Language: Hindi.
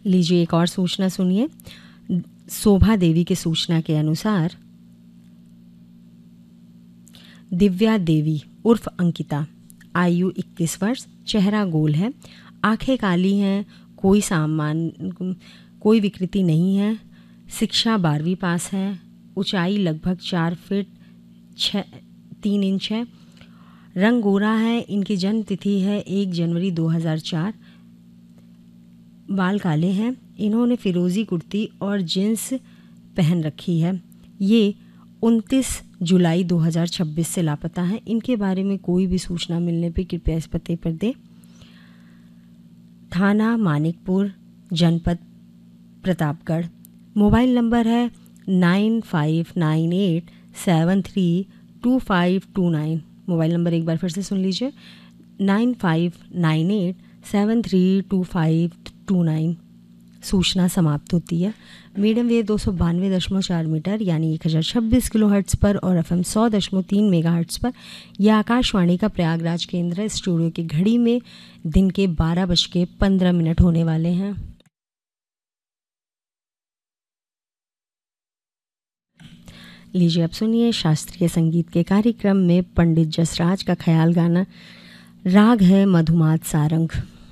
लीजिए एक और सूचना सुनिए। शोभा देवी की सूचना के अनुसार दिव्या देवी उर्फ अंकिता, आयु 21 वर्ष, चेहरा गोल है, आंखें काली हैं, कोई विकृति नहीं है, शिक्षा 12वीं पास है, ऊंचाई लगभग 4 फीट 3 इंच है, रंग गोरा है, इनकी जन्म तिथि है 1 जनवरी 2004, बाल काले हैं, इन्होंने फिरोज़ी कुर्ती और जींस पहन रखी है। ये 29 जुलाई 2026 से लापता हैं। इनके बारे में कोई भी सूचना मिलने पर कृपया इस पते पर दें। थाना मानिकपुर, जनपद प्रतापगढ़। मोबाइल नंबर है 9598732529। मोबाइल नंबर एक बार फिर से सुन लीजिए, 9598732529। सूचना समाप्त होती है। मीडियम वेव 292.4 मीटर यानी 1026 किलोहर्ट्ज़ पर और FM 100.3 मेगाहर्ट्ज़ पर। यह आकाशवाणी का प्रयागराज केंद्र है। स्टूडियो की घड़ी में दिन के 12:15 होने वाले हैं। लीजिए अब सुनिए शास्त्रीय संगीत के कार्यक्रम में पंडित जसराज का ख्याल गाना। राग है मधुमात सारंग।